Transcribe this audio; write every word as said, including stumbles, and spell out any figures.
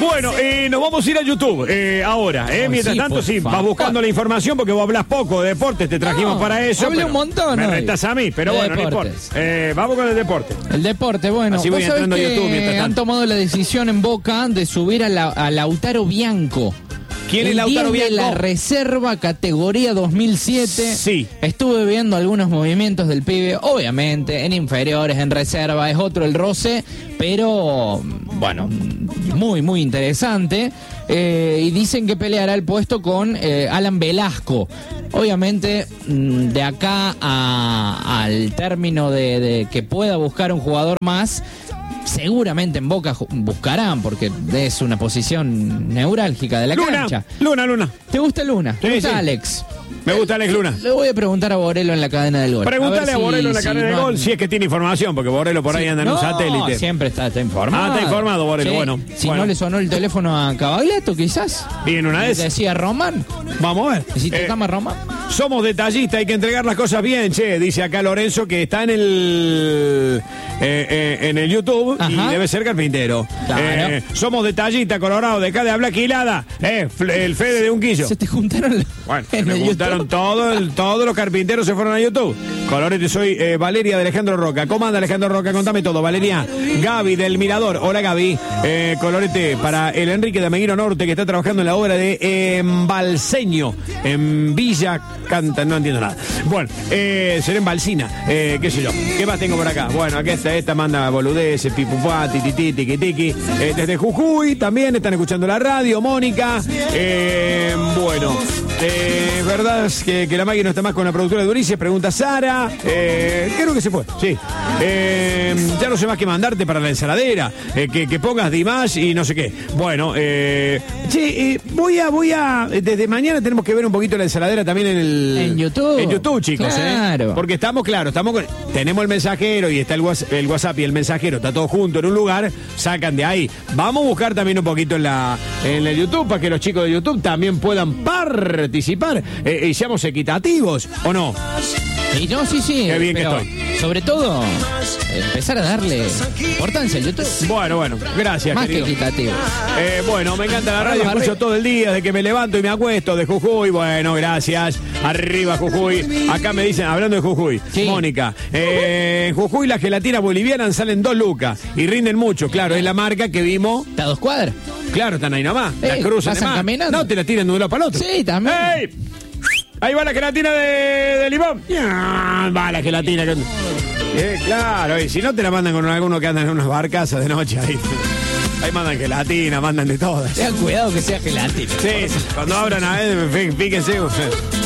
Bueno, eh, nos vamos a ir a YouTube eh, ahora. Eh, Ay, mientras sí, tanto, por sí, favor. vas buscando la información porque vos hablas poco de deportes, te trajimos No, para eso. hablé pero un montón Me hoy. retas a mí, pero De bueno, deportes. no importa. Eh, vamos con el deporte. El deporte, bueno, Así voy vos sabés entrando a que YouTube mientras tanto. han tomado la decisión en Boca de subir a, la, a Lautaro Bianco. ¿Quién es El Lautaro diez de Bianco? la reserva categoría dos mil siete. Sí. Estuve viendo algunos movimientos del pibe, obviamente, en inferiores, en reserva, es otro el roce, pero bueno, muy, muy interesante. Eh, y dicen que peleará el puesto con eh, Alan Velasco. Obviamente, mm, de acá a, al término de, de que pueda buscar un jugador más, seguramente en Boca ju- buscarán, porque es una posición neurálgica de la Luna, cancha. Luna, Luna. ¿Te gusta Luna? ¿Te Sí, gusta sí. Alex? Me gusta Alex Luna. Le voy a preguntar a Borelo en la cadena del gol. Pregúntale a, ver si- Borelo en la si cadena de no- gol si es que tiene información, porque Borelo por ahí Sí. anda en No, un satélite. siempre está, está informado. Ah, está informado, Borelo, Sí. bueno, Si bueno. no le sonó el teléfono a Cavagliato, quizás. Y en una de esas. Decía Román. Vamos a ver. ¿Necesita Eh, cama Román? Somos detallistas, hay que entregar las cosas bien, che, dice acá Lorenzo que está en el eh, eh, en el YouTube. Ajá. Y debe ser carpintero. Claro. Eh, somos detallistas, Colorado, de acá de habla quilada, eh, fl- el Fede de Unquillo. Se te juntaron la- Bueno, en me el juntaron YouTube. todo el- todos los carpinteros se fueron a YouTube. Colorete, soy eh, Valeria de Alejandro Roca. ¿Cómo anda Alejandro Roca? Contame todo, Valeria. Gaby del Mirador. Hola, Gaby. Eh, Colorete, para el Enrique de Ameguino Norte, que está trabajando en la obra de Embalseño, en Villa Canta, no entiendo nada. Bueno, eh, será en Balsina, eh, qué sé yo. ¿Qué más tengo por acá? Bueno, acá está, esta manda boludeces, pipupá, tititi, tiki tiki. Eh, desde Jujuy también están escuchando la radio, Mónica. Eh, bueno, eh, verdad es que, que la máquina no está más con la productora de Ulises, pregunta Sara. Eh, creo que se fue, sí. Eh, ya no sé más que mandarte para la ensaladera, eh, que, que pongas Dimash y no sé qué. Bueno, eh, che, eh, voy a, voy a, desde mañana tenemos que ver un poquito la ensaladera también en el... En YouTube. En YouTube, chicos, Claro. ¿eh? Porque estamos, claro, estamos con, tenemos el mensajero y está el WhatsApp, el WhatsApp y el mensajero, está todo junto en un lugar, sacan de ahí. Vamos a buscar también un poquito en la en el YouTube para que los chicos de YouTube también puedan participar eh, y seamos equitativos, ¿o no? Y no, sí, sí. Qué bien que pero estoy. Sobre todo, empezar a darle importancia al YouTube. Bueno, bueno, gracias, Más querido. que equitativo. Eh, bueno, me encanta la radio, Arriba, escucho arriba. todo el día, de que me levanto y me acuesto, de Jujuy. Bueno, gracias. Arriba, Jujuy. Acá me dicen, hablando de Jujuy, Sí. Mónica, eh, en Jujuy las gelatinas bolivianas salen dos lucas y rinden mucho. Claro, es la marca que vimos. ¿Está a dos cuadras? Claro, están ahí nomás. Eh, las cruzan pasan de más. caminando. No te la tiran de un lado para el otro. Sí, también. ¡Ey! Ahí va la gelatina de, de limón. Ya, va la gelatina. que- Eh, claro, y si no te la mandan con alguno que andan en unas barcazas de noche ahí. Ahí mandan gelatina, mandan de todas. Tengan cuidado que sea gelatina. Sí, cuando abran a ver, fí- fíjense.